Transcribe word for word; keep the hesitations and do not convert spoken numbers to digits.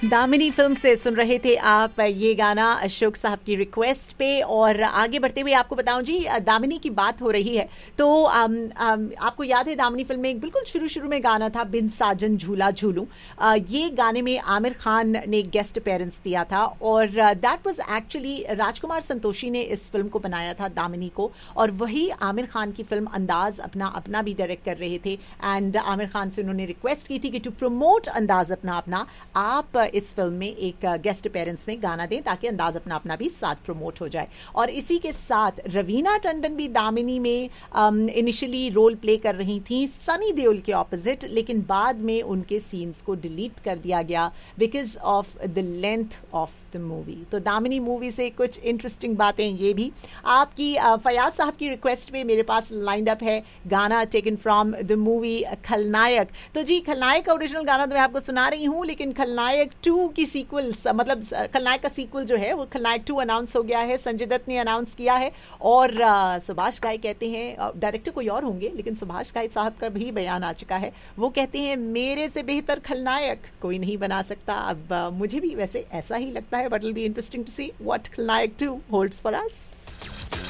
Damini film से सुन रहे थे आप ये गाना अशोक साहब की रिक्वेस्ट पे। और आगे बढ़ते हुए आपको बताऊं जी, दामिनी की बात हो रही है तो आम, आम, आपको याद है दामिनी फिल्म में एक बिल्कुल शुरू शुरू में गाना था बिन साजन झूला झूलूं। ये गाने में आमिर खान ने गेस्ट अपीयरेंस दिया था और that was actually Rajkumar Santoshi ने इस फिल्म को बनाया था दामिनी को, और वही आमिर खान की फिल्म अंदाज अपना अपना भी डायरेक्ट कर रहे थे। एंड आमिर खान से उन्होंने रिक्वेस्ट की थी कि टू प्रमोट अंदाज अपना अपना आप इस फिल्म में एक गेस्ट अपीयरेंस में गाना दें ताकि अंदाज अपना अपना भी साथ प्रमोट हो जाए। और इसी के साथ रवीना टंडन भी दामिनी में इनिशियली रोल प्ले कर रही थी सनी देओल के ऑपोजिट, लेकिन बाद में उनके सीन्स को डिलीट कर दिया गया because of the length of the movie. तो दामिनी मूवी से कुछ इंटरेस्टिंग बातें ये भी आपकी uh, फयाज साहब की रिक्वेस्ट पे मेरे पास लाइंड अप है गाना टेकन फ्रॉम द मूवी खलनायक। तो जी खलनायक का ओरिजिनल गाना तो मैं आपको सुना रही हूँ, लेकिन खलनायक टू की सीक्वल, मतलब खलनायक का सीक्वल जो है वो खलनायक टू अनाउंस हो गया है, संजय दत्त ने अनाउंस किया है। और सुभाष घाई कहते हैं, डायरेक्टर कोई और होंगे लेकिन सुभाष घाई साहब का भी बयान आ चुका है, वो कहते हैं मेरे से बेहतर खलनायक कोई नहीं बना सकता। अब मुझे भी वैसे ऐसा ही लगता है, but it will be interesting to see what खलनायक टू होल्ड्स फॉर अस।